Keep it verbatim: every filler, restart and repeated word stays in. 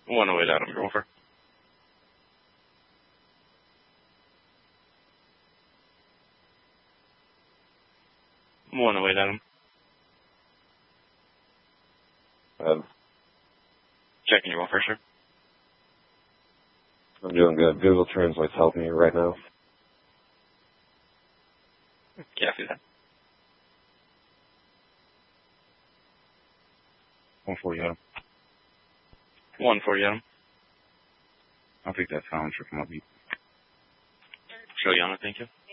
one oh eight Adam, you're over. one oh eight Adam. Um, Checking your welfare, sir. I'm doing good. Google Translate's helping me right now. Yeah, I see that. one forty Adam. one forty Adam. I'll take that silencer from my beat. Show Yana, thank you.